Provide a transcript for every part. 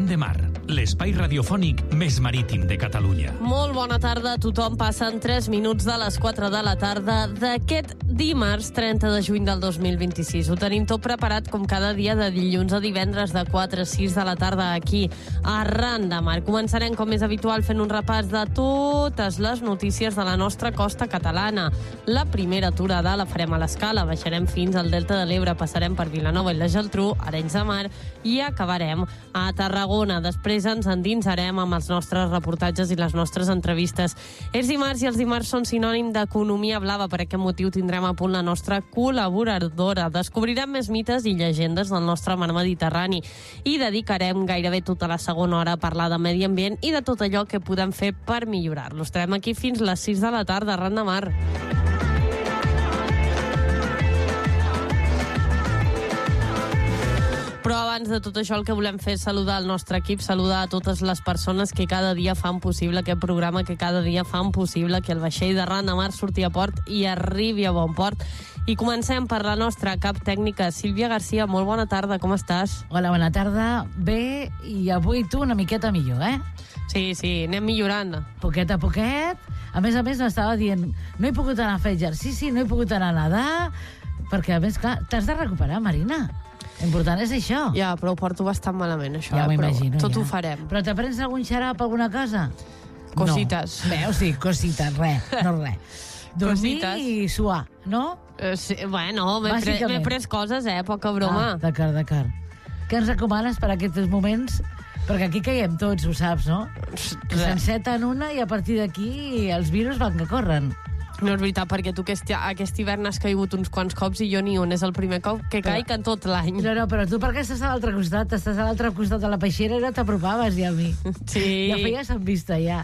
Davant de Mar, l'espai radiofònic més marítim de Catalunya. Molt bona tarda a tothom. Passen 3 minuts de les 4 de la tarda d'aquest dimarts 30 de juny del 2026. Ho tenim tot preparat com cada dia de dilluns a divendres de 4 a 6 de la tarda aquí a Ran de Mar. Començarem com és habitual fent un repàs de totes les notícies de la nostra costa catalana. La primera aturada la farem a l'Escala, baixarem fins al Delta de l'Ebre, passarem per Vilanova i la Geltrú, Arenys de Mar i acabarem a Tarragona. Després ens endinsarem amb els nostres reportatges i les nostres entrevistes. És dimarts i els dimarts són sinònim d'economia blava. Per aquest motiu tindrem a punt la nostra col·laboradora. Descobrirem més mites i llegendes del nostre mar Mediterrani i dedicarem gairebé tota la segona hora a parlar de medi ambient i de tot allò que podem fer per millorar-lo. Estarem aquí fins les 6 de la tarda a Ran de Mar. Però abans de tot això el que volem fer és saludar el nostre equip, saludar a totes les persones que cada dia fan possible aquest programa, que cada dia fan possible que el vaixell de Ran de Mar surti a port i arribi a bon port. I comencem per la nostra cap tècnica, Sílvia Garcia. Molt bona tarda, com estàs? Hola, bona tarda. Bé, i avui tu una miqueta millor, eh? Sí, anem millorant. Poquet a poquet. A més, m'estava dient, no he pogut anar a fer exercici, no he pogut anar a nedar, perquè, a més, clar, t'has de recuperar, Marina. L'important és això. Ja, però ho porto bastant malament, això. Ja m'imagino. Tot ho farem. Però te prens algun xarap, alguna cosa? Cosites. No. Veus, sí, cosites, res. Dormir Cosites. I suar, no? Sí, bueno, m'he pres coses, poca broma. D'acord. Què ens recomanes per aquests moments? Perquè aquí caiem tots, ho saps, no? Que s'enceten una i a partir d'aquí els virus van que corren. No és veritat, perquè tu aquest hivern has caigut uns quants cops i jo ni un. És el primer cop que caic en tot l'any. No, però tu per què estàs a l'altre costat? Estàs a l'altre costat de la peixera i no t'apropaves ja a mi. Sí. Ja feies en vista, ja.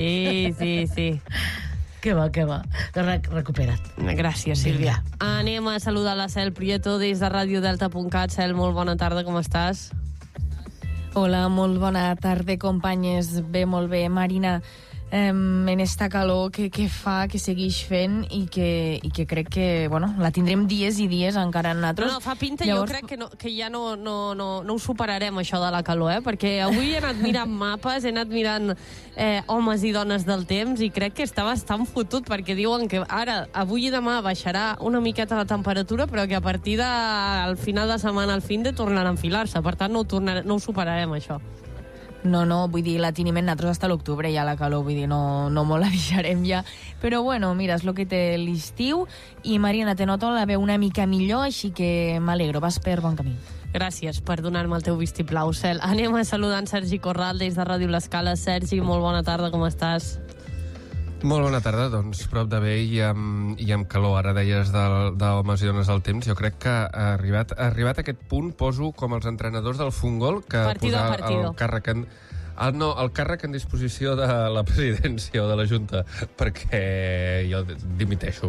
Sí. Que bo. Recupera't. Gràcies, Sílvia. Anem a saludar la Cel Prieto des de radiodelta.cat. Cel, molt bona tarda, com estàs? Hola, molt bona tarda, companyes. Bé, molt bé, Marina. En esta calor que fa, que segueix fent i que crec que, bueno, la tindrem dies i dies encara en nosaltres. No, fa pinta. Llavors... jo crec que ja no ho superarem, això de la calor, perquè avui he anat mirant mapes, he anat mirant homes i dones del temps i crec que està bastant fotut, perquè diuen que ara, avui i demà baixarà una miqueta la temperatura, però que a partir del final de setmana al fin de tornarà a enfilar-se. Per tant, no ho superarem, això. No, vull dir, la tenim nosaltres fins a l'octubre ja la calor, vull dir, no molt la deixarem ja, però bueno, mira, és el que té l'estiu i Marina, te noto la veu una mica millor, així que m'alegro, vas per bon camí. Gràcies per donar-me el teu vistiplau, Cel. Anem a saludar en Sergi Corral des de Ràdio L'Escala. Sergi, molt bona tarda, com estàs? Molt bona tarda, doncs prop de bé i amb calor. Ara deies d'homes i dones del temps. Jo crec que arribat a aquest punt poso com els entrenadors del futbol que posar el càrrec el càrrec en disposició de la presidència o de la Junta, perquè jo dimiteixo.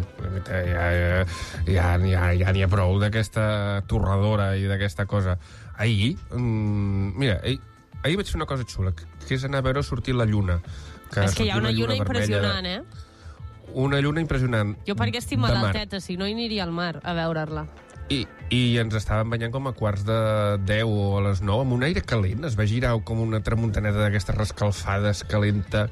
Ja n'hi ha prou d'aquesta torradora i d'aquesta cosa. Ahir vaig fer una cosa xula, que és anar a veure sortir la lluna. És que hi ha una lluna impressionant, Una lluna impressionant. Jo perquè estic malalteta, si no hi aniria al mar a veure-la. I ens estàvem banyant com a quarts de 10 o a les 9 amb un aire calent, es va girar com una tramuntaneta d'aquestes rescalfades calenta.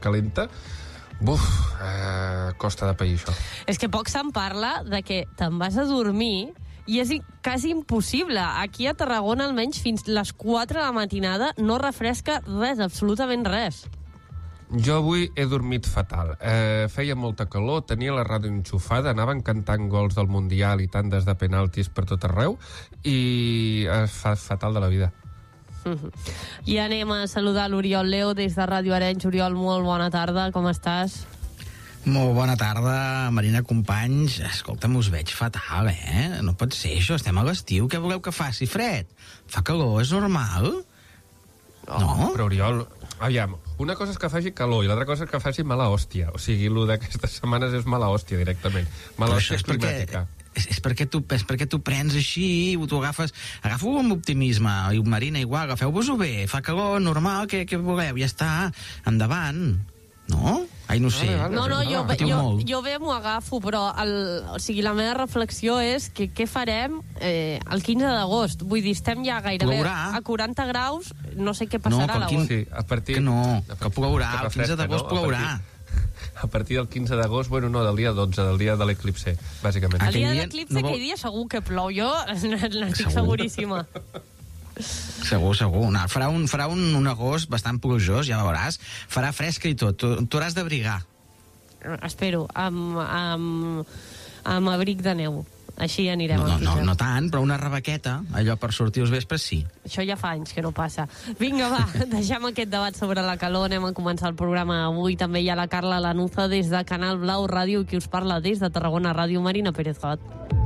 Costa de pair, això. És que poc se'n parla de que te'n vas a dormir i és quasi impossible. Aquí a Tarragona, almenys fins les 4 de la matinada, no refresca res, absolutament res. Jo avui he dormit fatal. Feia molta calor, tenia la ràdio enxufada, anaven cantant gols del Mundial i tandes de penaltis per tot arreu i fa fatal de la vida. I anem a saludar l'Oriol Leo des de Ràdio Arenys. Oriol, molt bona tarda, com estàs? Molt bona tarda, Marina, companys. Escolta'm, us veig fatal, No pot ser això, estem a l'estiu. Què voleu que faci? Fred? Fa calor, és normal? No? Però Oriol, aviam, una cosa és que faci calor i l'altra cosa és que faci mala hòstia. O sigui, el d'aquestes setmanes és mala hòstia directament. Mala hòstia climàtica. És perquè tu prens així, tu agafo-ho amb optimisme, i Marina igual, agafeu-vos-ho bé, fa calor, normal, què voleu, ja està, endavant, no? Ai, no sé. No, Patiu molt. jo bé m'ho agafo, però la meva reflexió és que què farem el 15 d'agost? Vull dir, estem ja gairebé Plourà. a 40 graus, no sé què passarà a l'agost. Sí, a partir... Que no, que plourà, el 15 d'agost plourà. A partir del 15 d'agost, bueno, no, del dia 12, del dia de l'eclipse, bàsicament. El dia Aquell dia d'eclipse, no aquell vol- dia segur que plou. Jo n'estic Segur. seguríssima. Segur. No, farà un agost bastant plujós, ja veuràs. Farà fresca i tot. Tu hauràs d'abrigar. Espero, amb abric de neu. Així anirem. No tant, però una rebequeta, allò per sortir els vespres, sí. Això ja fa anys que no passa. Vinga, va, deixem aquest debat sobre la calor. Anem a començar el programa avui. També hi ha la Carla Lanuza des de Canal Blau Ràdio, qui us parla des de Tarragona Ràdio, Marina Pérez Got.